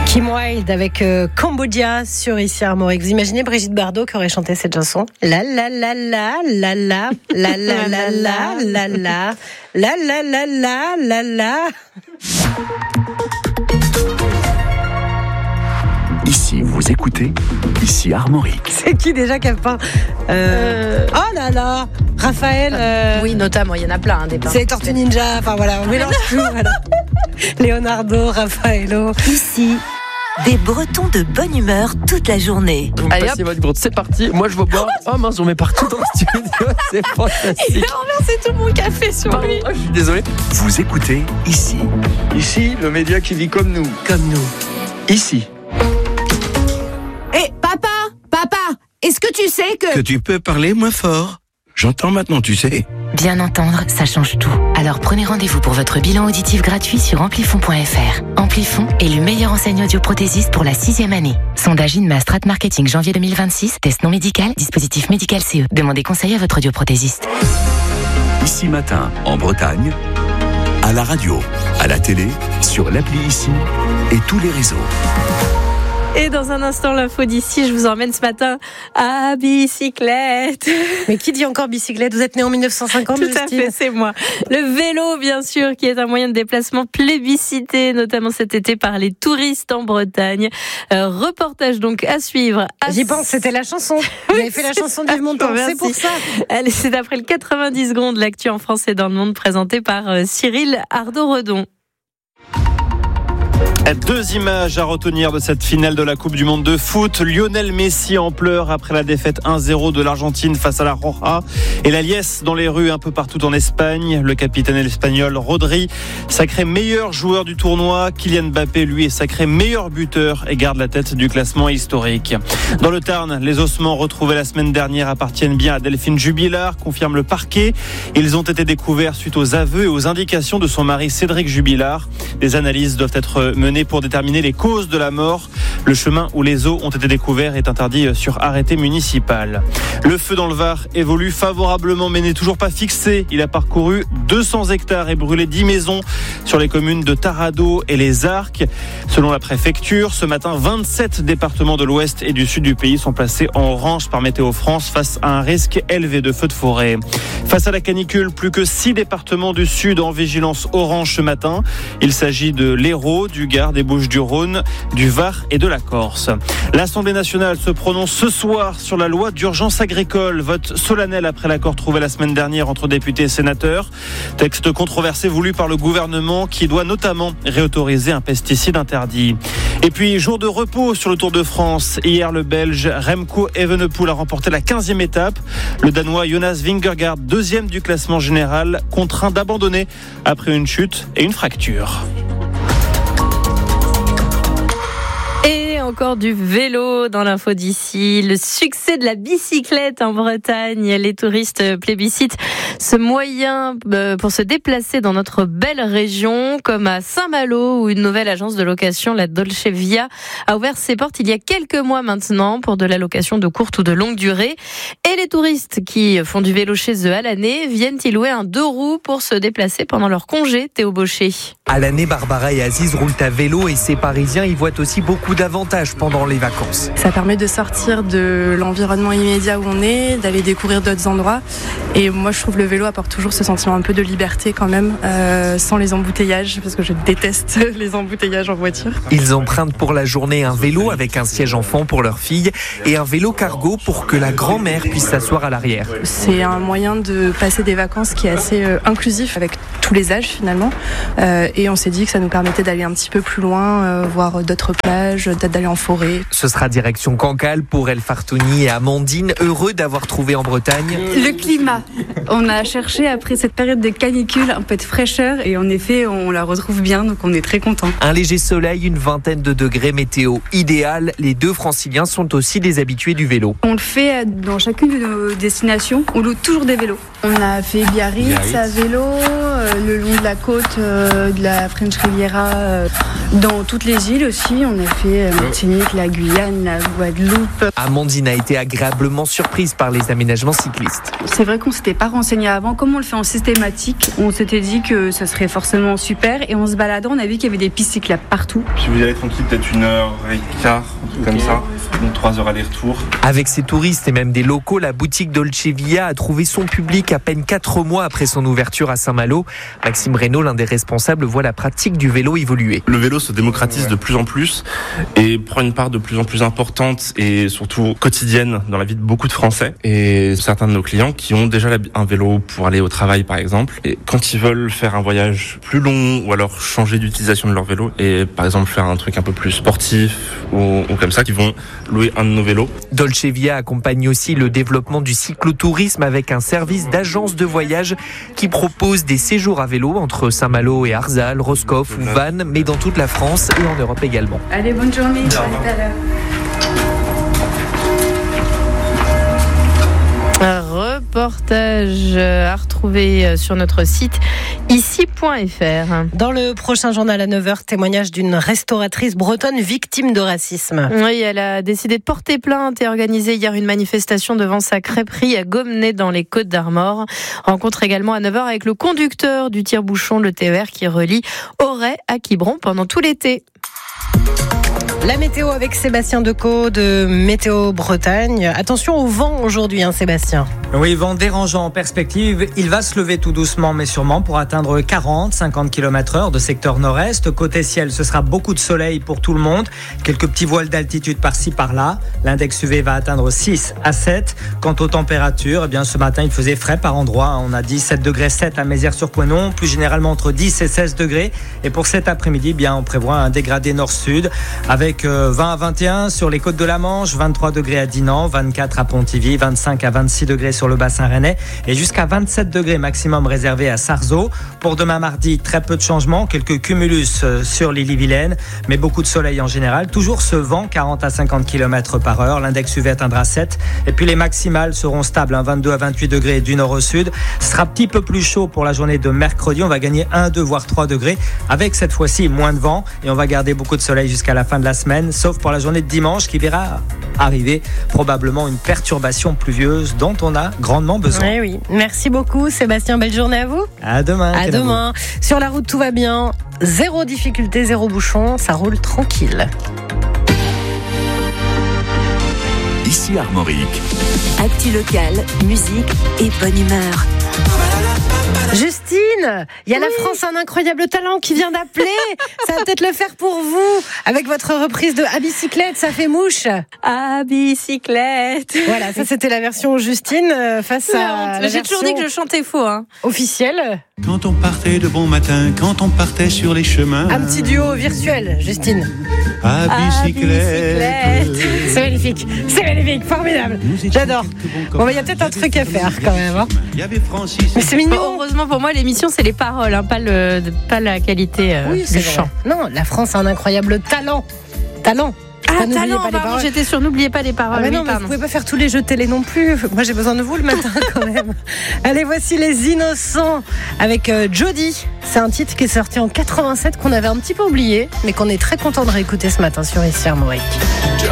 Kim Wilde avec Cambodia sur Ici Armorique. Vous imaginez Brigitte Bardot qui aurait chanté cette chanson? La la la la la la la la la la la la la la la la la la. Ici, vous écoutez Ici Armorique. C'est qui déjà qui a peint Oh là là, Raphaël. Oui, notamment, il y en a plein des peintres. C'est Tortue Ninja. Enfin voilà, on mélange tout. Voilà. Leonardo, Raffaello. Ici, des Bretons de bonne humeur toute la journée. Vous me passez votre groupe, c'est parti. Moi je veux boire. Oh mince, j'en mets partout dans le studio. C'est fantastique. Il a renversé tout mon café sur lui. Oh, je suis désolé. Vous écoutez Ici. Ici, le média qui vit comme nous. Comme nous. Ici. Hé, papa, est-ce que tu sais que tu peux parler moins fort? J'entends maintenant, tu sais. Bien entendre, ça change tout. Alors prenez rendez-vous pour votre bilan auditif gratuit sur Amplifon.fr. Amplifon est le meilleur enseignant audioprothésiste pour la 6e année. Sondage INMA Strat Marketing janvier 2026. Test non médical, dispositif médical CE. Demandez conseil à votre audioprothésiste. Ici matin, en Bretagne, à la radio, à la télé, sur l'appli Ici et tous les réseaux. Et dans un instant, l'info d'ici, je vous emmène ce matin à bicyclette. Mais qui dit encore bicyclette? Vous êtes né en 1950, Tout Justine? à fait, c'est moi. Le vélo, bien sûr, qui est un moyen de déplacement plébiscité, notamment cet été par les touristes en Bretagne. Reportage donc à suivre. J'y pense, c'était la chanson. Vous avez fait la chanson du Montant, c'est pour ça. Allez, c'est après le 90 secondes, l'actu en France et dans le monde, présenté par Cyril Ardo-Redon. Deux images à retenir de cette finale de la Coupe du Monde de foot. Lionel Messi en pleurs après la défaite 1-0 de l'Argentine face à la Roja et la liesse dans les rues un peu partout en Espagne. Le capitaine espagnol Rodri, sacré meilleur joueur du tournoi. Kylian Mbappé, lui, est sacré meilleur buteur et garde la tête du classement historique. Dans le Tarn, les ossements retrouvés la semaine dernière appartiennent bien à Delphine Jubilard, confirme le parquet. Ils ont été découverts suite aux aveux et aux indications de son mari Cédric Jubilard. Des analyses doivent être menées pour déterminer les causes de la mort. Le chemin où les os ont été découverts est interdit sur arrêté municipal. Le feu dans le Var évolue favorablement mais n'est toujours pas fixé. Il a parcouru 200 hectares et brûlé 10 maisons sur les communes de Tarado et les Arcs. Selon la préfecture, ce matin, 27 départements de l'ouest et du sud du pays sont placés en orange par Météo France face à un risque élevé de feux de forêt. Face à la canicule, plus que 6 départements du sud en vigilance orange ce matin. Il s'agit de l'Hérault, du Gard, des Bouches-du-Rhône, du Var et de la Corse. L'Assemblée nationale se prononce ce soir sur la loi d'urgence agricole. Vote solennel après l'accord trouvé la semaine dernière entre députés et sénateurs. Texte controversé voulu par le gouvernement qui doit notamment réautoriser un pesticide interdit. Et puis, jour de repos sur le Tour de France. Hier, le Belge Remco Evenepoel a remporté la 15e étape. Le Danois Jonas Vingegaard, deuxième du classement général, contraint d'abandonner après une chute et une fracture. Encore du vélo dans l'info d'ici. Le succès de la bicyclette en Bretagne. Les touristes plébiscitent ce moyen pour se déplacer dans notre belle région, comme à Saint-Malo où une nouvelle agence de location, la Dolce Via, a ouvert ses portes il y a quelques mois maintenant pour de la location de courte ou de longue durée. Et les touristes qui font du vélo chez eux à l'année viennent y louer un 2 roues pour se déplacer pendant leur congé. Théo Baucher. À l'année, Barbara et Aziz roulent à vélo et ces Parisiens y voient aussi beaucoup d'avantages pendant les vacances. Ça permet de sortir de l'environnement immédiat où on est, d'aller découvrir d'autres endroits. Et moi, je trouve le vélo apporte toujours ce sentiment un peu de liberté quand même, sans les embouteillages, parce que je déteste les embouteillages en voiture. Ils empruntent pour la journée un vélo avec un siège enfant pour leur fille et un vélo cargo pour que la grand-mère puisse s'asseoir à l'arrière. C'est un moyen de passer des vacances qui est assez inclusif avec tous les âges finalement. Et on s'est dit que ça nous permettait d'aller un petit peu plus loin, voir d'autres plages, d'aller en forêt. Ce sera direction Cancale pour El Fartouni et Amandine, heureux d'avoir trouvé en Bretagne le climat. On a cherché après cette période de canicule un peu de fraîcheur et en effet on la retrouve bien, donc on est très contents. Un léger soleil, une vingtaine de degrés, météo idéale. Les deux franciliens sont aussi des habitués du vélo. On le fait dans chacune de nos destinations, on loue toujours des vélos. On a fait Biarritz à vélo, le long de la côte de la French Riviera, dans toutes les îles aussi. On a fait Martinique, la Guyane, la Guadeloupe. Amandine a été agréablement surprise par les aménagements cyclistes. C'est vrai qu'on ne s'était pas renseigné avant. Comme on le fait en systématique, on s'était dit que ça serait forcément super. Et en se baladant, on a vu qu'il y avait des pistes cyclables partout. Si vous y allez tranquille, peut-être 1h15, un truc comme ça. Donc 3 heures aller-retour. Avec ses touristes et même des locaux, la boutique Dolce Via a trouvé son public à peine 4 mois après son ouverture à Saint-Malo. Maxime Reynaud, l'un des responsables, voit la pratique du vélo évoluer. Le vélo se démocratise de plus en plus et prend une part de plus en plus importante et surtout quotidienne dans la vie de beaucoup de Français. Et certains de nos clients qui ont déjà un vélo pour aller au travail par exemple. Et quand ils veulent faire un voyage plus long ou alors changer d'utilisation de leur vélo et par exemple faire un truc un peu plus sportif ou comme ça, ils vont louer un de nos vélos. Dolce Via accompagne aussi le développement du cyclotourisme avec un service d'agence de voyage qui propose des séjours à vélo entre Saint-Malo et Arzal, Roscoff ou Vannes, mais dans toute la France et en Europe également. Allez, bonne journée. À tout à l'heure. Un reportage à retrouver sur notre site ici.fr. Dans le prochain journal à 9h, témoignage d'une restauratrice bretonne victime de racisme. Oui, elle a décidé de porter plainte et organiser hier une manifestation devant sa crêperie à Gommenay dans les Côtes-d'Armor. Rencontre également à 9h avec le conducteur du tire-bouchon, le TER qui relie Auray à Quiberon pendant tout l'été. La météo avec Sébastien Decaux de Météo Bretagne. Attention au vent aujourd'hui, Sébastien. Oui, vent dérangeant en perspective. Il va se lever tout doucement mais sûrement pour atteindre 40-50 km/h de secteur nord-est. Côté ciel, ce sera beaucoup de soleil pour tout le monde. Quelques petits voiles d'altitude par-ci par-là. L'index UV va atteindre 6 à 7. Quant aux températures, eh bien, ce matin, il faisait frais par endroits. On a 17 degrés 7 à Mézières-sur-Couesnon, plus généralement entre 10 et 16 degrés. Et pour cet après-midi, eh bien, on prévoit un dégradé nord-sud avec 20 à 21 sur les côtes de la Manche, 23 degrés à Dinan, 24 à Pontivy, 25 à 26 degrés sur le bassin rennais et jusqu'à 27 degrés maximum réservé à Sarzeau. Pour demain mardi, très peu de changements, quelques cumulus sur l'Ille-et-Vilaine, mais beaucoup de soleil en général. Toujours ce vent, 40 à 50 km/h. L'index UV atteindra 7. Et puis les maximales seront stables, 22 à 28 degrés du nord au sud. Ce sera un petit peu plus chaud pour la journée de mercredi. On va gagner 1, 2, voire 3 degrés avec cette fois-ci moins de vent et on va garder beaucoup de soleil jusqu'à la fin de la semaine, sauf pour la journée de dimanche qui verra arriver probablement une perturbation pluvieuse dont on a grandement besoin. Oui, oui. Merci beaucoup Sébastien, belle journée à vous. À demain. À demain. Sur la route tout va bien, zéro difficulté, zéro bouchon, ça roule tranquille. Ici Armorique. Actu local, musique et bonne humeur. Justine, il y a la France un incroyable talent qui vient d'appeler. Ça va peut-être le faire pour vous. Avec votre reprise de À bicyclette, ça fait mouche. À bicyclette. Voilà, ça c'était la version Justine face à la J'ai toujours dit que je chantais faux. Officielle. Quand on partait de bon matin, quand on partait sur les chemins. Un petit duo virtuel, Justine. À bicyclette. C'est magnifique, formidable. J'adore. Bon, il y a peut-être un truc à faire quand même. Mais c'est mignon. Heureusement pour moi, l'émission, c'est les paroles, pas la qualité du chant. Non, la France a un incroyable talent. Talent, pardon, j'étais sur N'oubliez pas les paroles. Non, mais vous pouvez pas faire tous les jeux télé non plus. Moi, j'ai besoin de vous le matin quand même. Allez, voici Les Innocents avec Jody. C'est un titre qui est sorti en 87 qu'on avait un petit peu oublié, mais qu'on est très content de réécouter ce matin sur Ici Armorique.